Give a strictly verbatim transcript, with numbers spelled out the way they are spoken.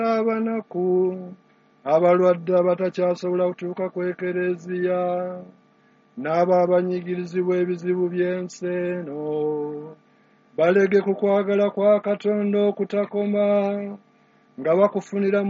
abanaku abalwadde abatakyasobola kutuuka ku ekereziya n'abo abanyigirizibwa ebizibu by'ensi eno balege ku kwagala kwa Katonda okutakoma nga bakufunira